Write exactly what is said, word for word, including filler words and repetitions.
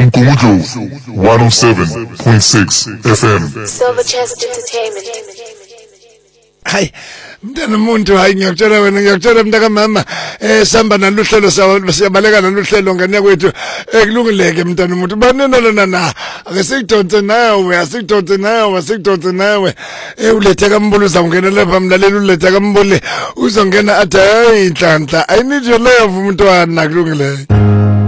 Umgudu one oh seven point six F M. Silver Chest Entertainment. Hayi mntana umuntu hayi ngiyakutshela wena ngiyakutshela mntaka mama eh samba naluhlelo siyabaleka naluhlelo ngane kwethu ekulungileke mntana umuntu banena lona na ake sikudonse nawe asikudonse nawe asikudonse nawe eh ulethe kambulo uzongena lapha mlaleli ulethe kambule uzongena athi hayi inhlanhla I need your love mntwana kulungileke.